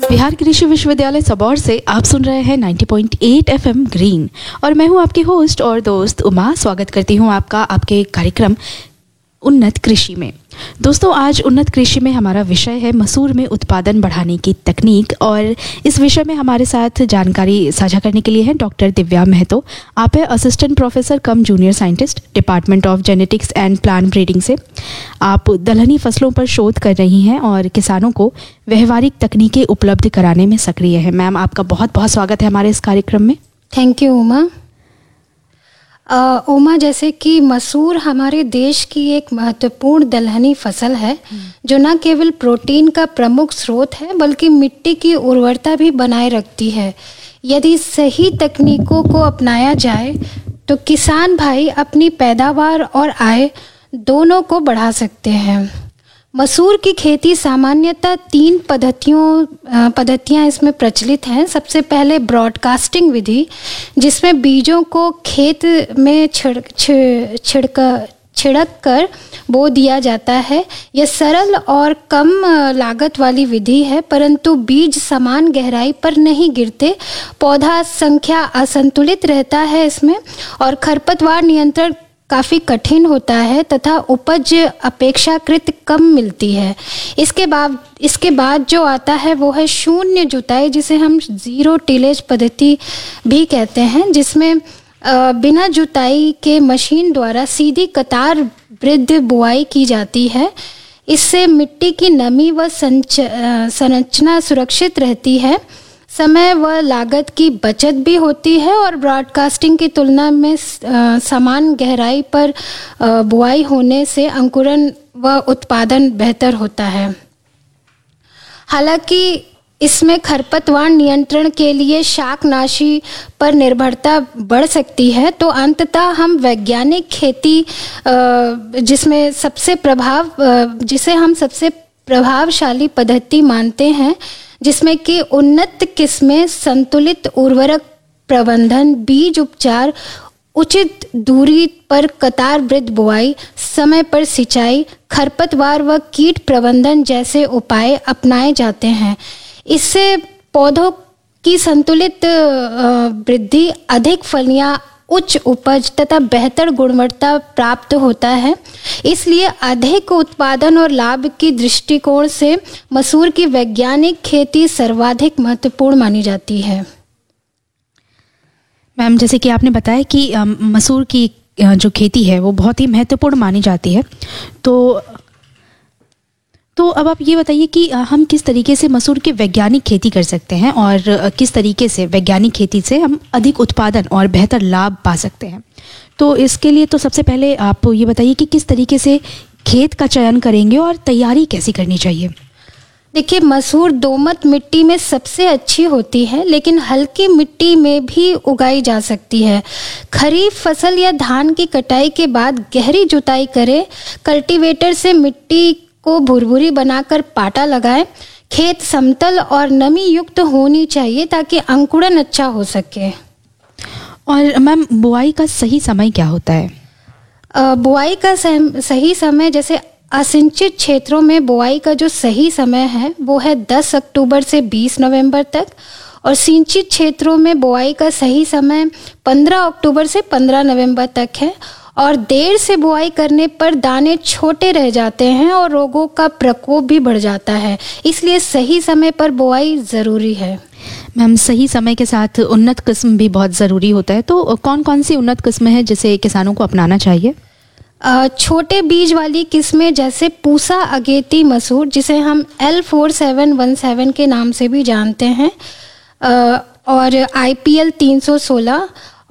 बिहार कृषि विश्वविद्यालय सबौर से आप सुन रहे हैं 90.8 एफएम ग्रीन और मैं हूं आपकी होस्ट और दोस्त उमा। स्वागत करती हूं आपका आपके कार्यक्रम उन्नत कृषि में। दोस्तों, आज उन्नत कृषि में हमारा विषय है मसूर में उत्पादन बढ़ाने की तकनीक और इस विषय में हमारे साथ जानकारी साझा करने के लिए हैं डॉक्टर दिव्या महतो। आप है assistant professor come junior scientist, department of genetics and plant breeding से। आप दलहनी फसलों पर शोध कर रही हैं और किसानों को व्यवहारिक तकनीकें उपलब्ध कराने में सक्रिय हैं। मैम, आपका बहुत बहुत स्वागत है हमारे इस कार्यक्रम में। Thank you Uma. उमा, जैसे कि मसूर हमारे देश की एक महत्वपूर्ण दलहनी फसल है जो न केवल प्रोटीन का प्रमुख स्रोत है बल्कि मिट्टी की उर्वरता भी बनाए रखती है। यदि सही तकनीकों को अपनाया जाए तो किसान भाई अपनी पैदावार और आय दोनों को बढ़ा सकते हैं। मसूर की खेती सामान्यतः 3 पद्धतियाँ इसमें प्रचलित हैं। सबसे पहले ब्रॉडकास्टिंग विधि, जिसमें बीजों को खेत में छिड़क कर बो दिया जाता है। यह सरल और कम लागत वाली विधि है, परंतु बीज समान गहराई पर नहीं गिरते, पौधा संख्या असंतुलित रहता है इसमें और खरपतवार नियंत्रण काफ़ी कठिन होता है तथा उपज अपेक्षाकृत कम मिलती है। इसके बाद जो आता है वो है शून्य जुताई, जिसे हम ज़ीरो टिलेज पद्धति भी कहते हैं, जिसमें बिना जुताई के मशीन द्वारा सीधी कतार वृद्ध बुआई की जाती है। इससे मिट्टी की नमी व संरचना सुरक्षित रहती है, समय व लागत की बचत भी होती है और ब्रॉडकास्टिंग की तुलना में समान गहराई पर बुआई होने से अंकुरण व उत्पादन बेहतर होता है। हालांकि इसमें खरपतवार नियंत्रण के लिए शाकनाशी पर निर्भरता बढ़ सकती है, तो अंततः हम वैज्ञानिक खेती जिसे हम सबसे प्रभावशाली पद्धति मानते हैं, जिसमें कि उन्नत किस्में, संतुलित उर्वरक प्रबंधन, बीज उपचार, उचित दूरी पर कतार वृद्ध बुआई, समय पर सिंचाई, खरपतवार व कीट प्रबंधन जैसे उपाय अपनाए जाते हैं। इससे पौधों की संतुलित वृद्धि, अधिक फलियां, उच्च उपज तथा बेहतर गुणवत्ता प्राप्त होता है। इसलिए अधिक उत्पादन और लाभ की दृष्टिकोण से मसूर की वैज्ञानिक खेती सर्वाधिक महत्वपूर्ण मानी जाती है। मैम, जैसे कि आपने बताया कि मसूर की जो खेती है वो बहुत ही महत्वपूर्ण मानी जाती है, तो अब आप ये बताइए कि हम किस तरीके से मसूर की वैज्ञानिक खेती कर सकते हैं और किस तरीके से वैज्ञानिक खेती से हम अधिक उत्पादन और बेहतर लाभ पा सकते हैं। तो इसके लिए तो सबसे पहले आप ये बताइए कि किस तरीके से खेत का चयन करेंगे और तैयारी कैसी करनी चाहिए। देखिए, मसूर दोमट मिट्टी में सबसे अच्छी होती है, लेकिन हल्की मिट्टी में भी उगाई जा सकती है। खरीफ फसल या धान की कटाई के बाद गहरी जुताई करें, कल्टीवेटर से मिट्टी को भुरभुरी बनाकर पाटा लगाएं। खेत समतल और नमी युक्त होनी चाहिए ताकि अंकुरण अच्छा हो सके। और मैम, बुआई का सही समय क्या होता है? बुआई का सही समय, जैसे असिंचित क्षेत्रों में बुआई का जो सही समय है वो है 10 अक्टूबर से 20 नवंबर तक और सिंचित क्षेत्रों में बुआई का सही समय 15 अक्टूबर से 15 नवंबर तक है। और देर से बुआई करने पर दाने छोटे रह जाते हैं और रोगों का प्रकोप भी बढ़ जाता है, इसलिए सही समय पर बुआई ज़रूरी है। मैम, सही समय के साथ उन्नत किस्म भी बहुत ज़रूरी होता है, तो कौन कौन सी उन्नत किस्में हैं जिसे किसानों को अपनाना चाहिए? छोटे बीज वाली किस्में जैसे पूसा अगेती मसूर, जिसे हम L4717 के नाम से भी जानते हैं, और IPL 316